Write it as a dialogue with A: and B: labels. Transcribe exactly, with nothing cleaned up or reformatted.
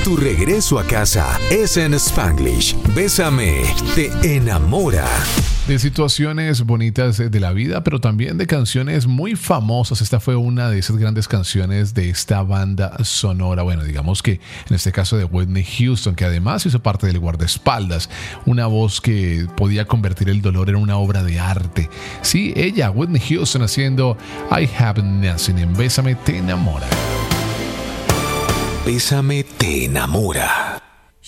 A: Tu regreso a casa es en Spanglish. Bésame, te enamora.
B: De situaciones bonitas de la vida, pero también de canciones muy famosas. Esta fue una de esas grandes canciones de esta banda sonora. Bueno, digamos que en este caso de Whitney Houston, que además hizo parte del guardaespaldas. Una voz que podía convertir el dolor en una obra de arte. Sí, ella, Whitney Houston, haciendo I Have Nothing en Bésame, te enamora.
A: Bésame, te enamora.